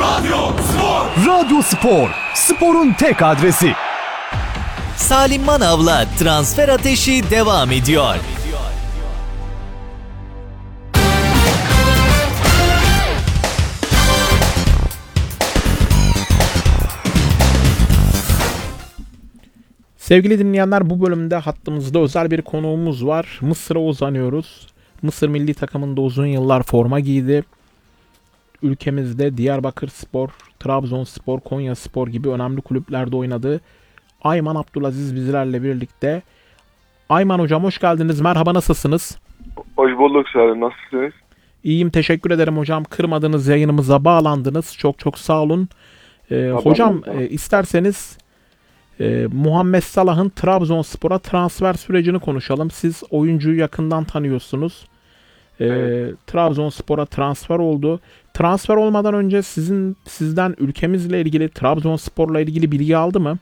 Radyo Spor, sporun tek adresi. Salim Manav'la Transfer Ateşi devam ediyor. Sevgili dinleyenler, bu bölümde hattımızda özel bir konuğumuz var. Mısır'a uzanıyoruz. Mısır milli takımında uzun yıllar forma giydi. Ülkemizde Diyarbakırspor, Trabzonspor, Konyaspor gibi önemli kulüplerde oynadı. Ayman Abdülaziz bizlerle birlikte. Ayman hocam hoş geldiniz. Merhaba, nasılsınız? Hoş bulduk Salim. Nasılsınız? İyiyim, teşekkür ederim hocam. Kırmadınız, yayınımıza bağlandınız. Çok çok sağ olun. Hocam isterseniz Muhammed Salah'ın Trabzonspor'a transfer sürecini konuşalım. Siz oyuncuyu yakından tanıyorsunuz. Evet. Trabzonspor'a transfer oldu. Transfer olmadan önce sizden ülkemizle ilgili, Trabzonspor'la ilgili bilgi aldı mı?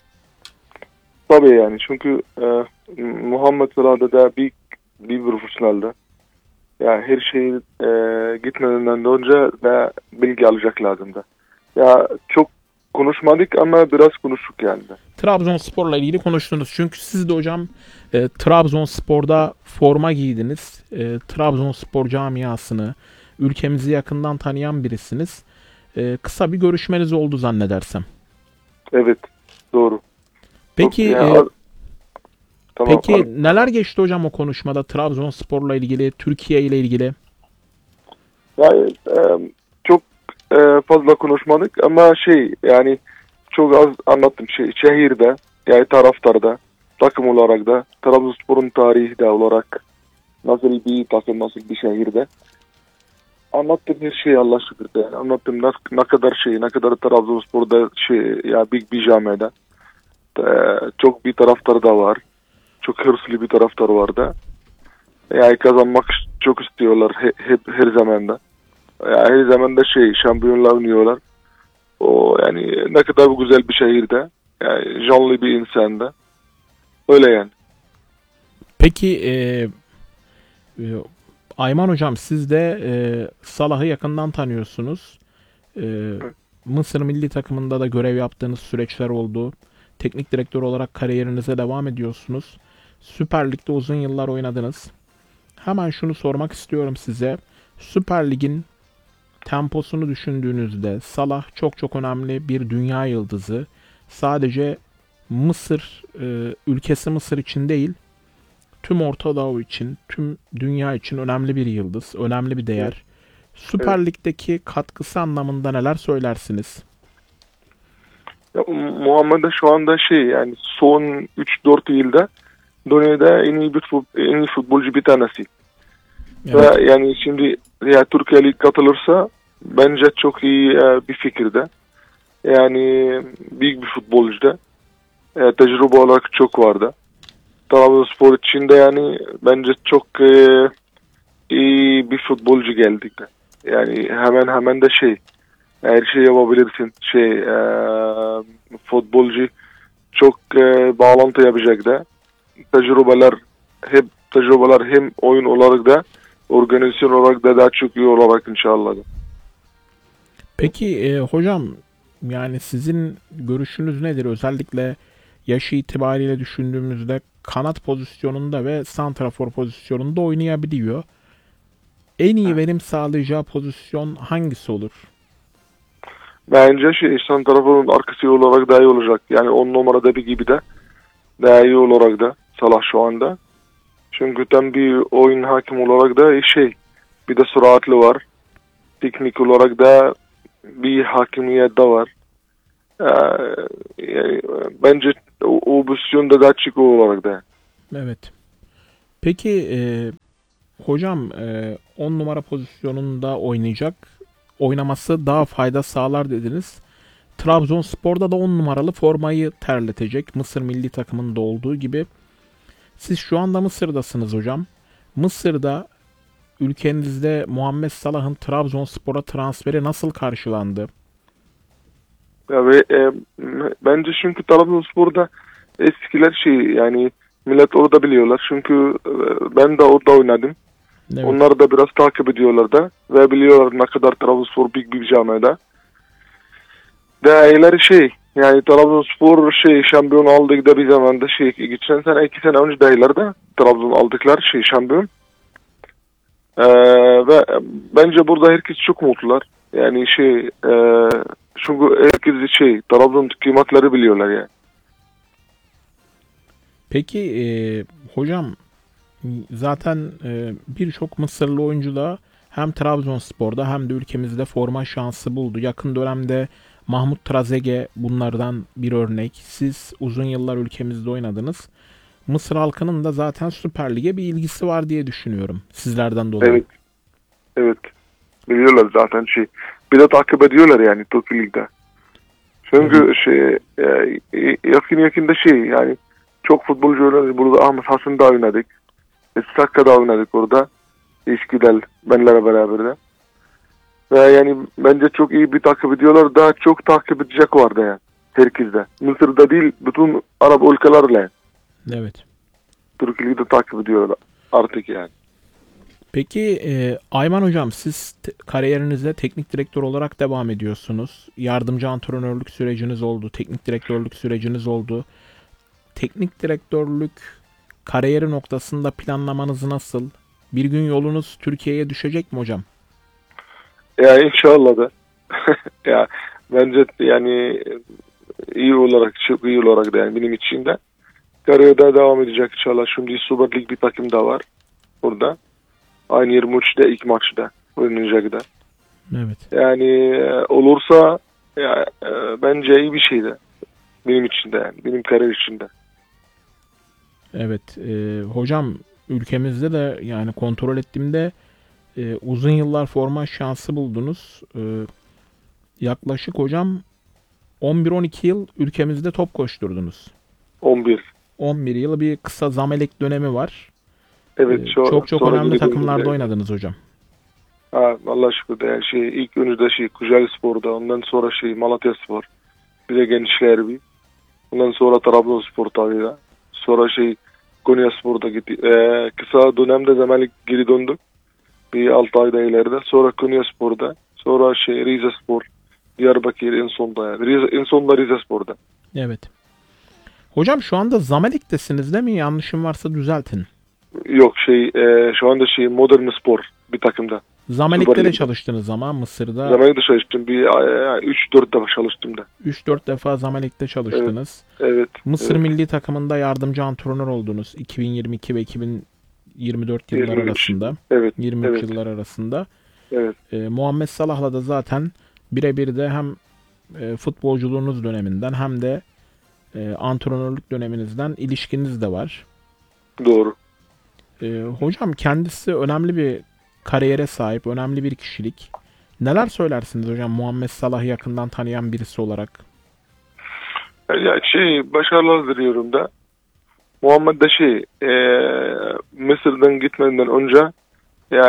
Tabii yani çünkü Muhammed Salah'da da bir profesyoneldi. Yani her şeyi gitmeden önce de bilgi alacak lazımdı. Ya çok konuşmadık ama biraz konuştuk yani. Trabzonspor'la ilgili konuştunuz. Çünkü siz de hocam Trabzonspor'da forma giydiniz. Trabzonspor camiasını, ülkemizi yakından tanıyan birisiniz. Kısa bir görüşmeniz oldu zannedersem. Evet, doğru. Peki tamam, peki neler geçti hocam o konuşmada Trabzonspor'la ilgili, Türkiye ile ilgili? Yani çok fazla konuşmadık ama yani çok az anlattım şehirde, yani taraftarda, takım olarak da, Trabzonspor'un tarihi de olarak nasıl bir takım, nasıl bir şehirde. Anlattım her şeyi Allah şükür de. Yani anlattım ne kadar Trabzonspor'da ya büyük bir camiada. Çok bir taraftar da var. Çok hırslı bir taraftar var da. Yani kazanmak çok istiyorlar hep her zamanda. Yani her zaman da şampiyonlar oynuyorlar. O yani ne kadar güzel bir şehirde. Yani canlı bir insanda. Öyle yani. Peki Ayman hocam, siz de Salah'ı yakından tanıyorsunuz. Mısır milli takımında da görev yaptığınız süreçler oldu. Teknik direktör olarak kariyerinize devam ediyorsunuz. Süper Lig'de uzun yıllar oynadınız. Hemen şunu sormak istiyorum size. Süper Lig'in temposunu düşündüğünüzde Salah çok çok önemli bir dünya yıldızı. Sadece Mısır, ülkesi Mısır için değil, tüm Orta Doğu için, tüm dünya için önemli bir yıldız, önemli bir değer. Evet. Süper Lig'deki katkısı anlamında neler söylersiniz? Ya, Muhammed'e şu anda yani son 3-4 yılda dünyada en iyi futbolcu bir tanesi. Evet. Ve yani şimdi ya Türkiye Lig katılırsa bence çok iyi bir fikirde. Yani büyük bir futbolcu da. Tecrübe olarak çok vardı. Trabzonspor için de yani bence çok iyi bir futbolcu geldi. Yani hemen de her şey yapabilirsin. Futbolcu çok bağlantı yapacak da. Tecrübeler hem oyun olarak da, organizasyon olarak da daha çok iyi olarak inşallah. Peki hocam, yani sizin görüşünüz nedir? Özellikle yaşı itibariyle düşündüğümüzde kanat pozisyonunda ve santrafor pozisyonunda oynayabiliyor. En iyi verim sağlayacağı pozisyon hangisi olur? Bence santraforun arkası olarak daha iyi olacak. Yani 10 numarada bir gibi de daha iyi olarak da Salah şu anda. Çünkü tam bir oyun hakim olarak da bir de süratli var. Teknik olarak da bir hakimiyet de var. Yani bence o pozisyonda daha çıkı olarak da. Evet. Peki hocam 10 numara pozisyonunda oynaması daha fayda sağlar dediniz. Trabzonspor'da da 10 numaralı formayı terletecek. Mısır milli takımında olduğu gibi. Siz şu anda Mısır'dasınız hocam. Mısır'da ülkenizde Muhammed Salah'ın Trabzonspor'a transferi nasıl karşılandı? Bence çünkü Trabzonspor'da eskiler yani millet orada biliyorlar. Çünkü ben de orada oynadım. Evet. Onlar da biraz takip ediyorlar da ve biliyorlar ne kadar Trabzonspor büyük bir camiada. Değerleri şey, yani Trabzonspor şey şampiyon aldık da bir zamanda şey, geçen sene 2 sene önce değerlerde Trabzon aldıkları şey şampiyon. Ve bence burada herkes çok mutlular. Yani şey, çünkü herkes şey, Trabzon kıymetleri biliyorlar yani. Peki hocam, zaten birçok Mısırlı oyuncu da hem Trabzonspor'da hem de ülkemizde forma şansı buldu. Yakın dönemde Mahmut Trezeguet bunlardan bir örnek. Siz uzun yıllar ülkemizde oynadınız. Mısır halkının da zaten Süper Lig'e bir ilgisi var diye düşünüyorum. Sizlerden dolayı. Evet. Evet. Biliyorlar zaten şey. Bir de takip ediyorlar yani Türkiye Lig'de. Çünkü şey, yakında şey yani çok futbolcu oynadık. Burada Ahmet Hasan'da oynadık. Sakka'da oynadık orada. İskidel benlere beraber de. Ve yani bence çok iyi bir takip ediyorlar. Daha çok takip edecek vardı yani. Herkeste. Mısır'da değil, bütün Arap ülkelerle. Evet. Türkiye'yi de takip ediyorlar artık yani. Peki Ayman hocam, siz kariyerinizde teknik direktör olarak devam ediyorsunuz. Yardımcı antrenörlük süreciniz oldu. Teknik direktörlük süreciniz oldu. Teknik direktörlük kariyeri noktasında planlamanız nasıl? Bir gün yolunuz Türkiye'ye düşecek mi hocam? Ya inşallah da. Ya bence yani iyi olarak, çok iyi olarak da yani benim için de kariyerde devam edecek inşallah. Şimdi Süper Lig bir takım da var burada. Aynı 23'de ilk maçta oynayacak da. Evet. Yani olursa ya, bence iyi bir şey de. Benim için de yani. Benim kariyer için de. Evet. Hocam, ülkemizde de yani kontrol ettiğimde uzun yıllar forma şansı buldunuz. Yaklaşık hocam 11-12 yıl ülkemizde top koşturdunuz. 11. 11 yıl bir kısa Zamalek dönemi var. Evet. Çok sonra önemli geri takımlarda döndüm. oynadınız hocam. Ha, Allah şükür de yani şey, ilk önce de şey Kocaeli Spor'da, ondan sonra şey Malatya Spor, bir de Gençler bir. Ondan sonra Trabzonspor tabii de. Sonra şey Konya Spor'da gitti. Kısa dönemde Zamalek geri döndük. Bir 6 ayda ileride. Sonra Konya Spor'da. Sonra şey Rize Spor, Diyarbakır en sonda yani. En sonda Rize Spor'da. Evet. Hocam şu anda Zamalek'tesiniz değil mi? Yanlışım varsa düzeltin. Yok şey şu anda şey Modern Spor bir takımda. Zamalek'te Süper de Lig'de. çalıştınız ama Mısır'da. Zamalek'te çalıştım. Bir 3-4 defa çalıştım da. 3-4 defa Zamalek'te çalıştınız. Evet. Mısır evet. milli takımında yardımcı antrenör oldunuz 2022 ve 2024 yıllar 23. arasında. Evet. 23 evet. yıllar arasında. Evet. Muhammed Salah'la da zaten birebir de hem futbolculuğunuz döneminden hem de antrenörlük döneminizden ilişkiniz de var. Doğru. Hocam, kendisi önemli bir kariyere sahip, önemli bir kişilik. Neler söylersiniz hocam Muhammed Salah'ı yakından tanıyan birisi olarak? Ya şey başarılar diliyorum da. Muhammed de şey Mısır'dan gitmeden önce ya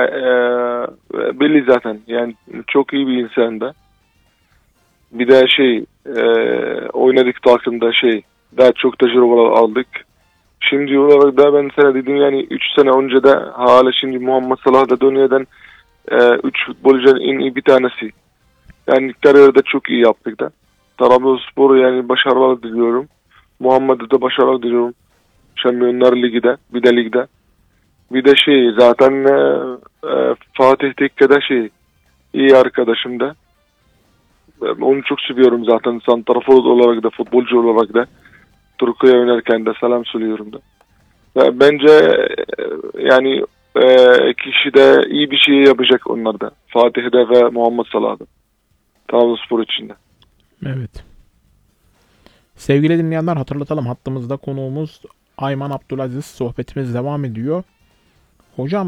belli zaten yani çok iyi bir insan da. Bir de şey oynadık takımda şey daha çok tecrübe aldık. Şimdi olarak da ben sana dedim yani 3 sene önce de hala şimdi Muhammed Salah da dünyadan 3 futbolcuların en iyi bir tanesi. Yani kariyerde çok iyi yaptık da. Trabzonspor'u yani başarılar diliyorum. Muhammed'e de başarılar diliyorum. Şampiyonlar Ligi'de, bir de ligde. Bir de şey zaten Fatih Tekke'de şey iyi arkadaşım da. Onu çok seviyorum zaten santrafor olarak da futbolcu olarak da. Türkiye oynarken de selam söylüyorum da. Ve bence yani kişi de iyi bir şey yapacak onlar da. Fatih'de ve Muhammed Salah'da. Trabzonspor içinde. Evet. Sevgili dinleyenler, hatırlatalım, hattımızda konuğumuz Ayman Abdülaziz. Sohbetimiz devam ediyor. Hocam,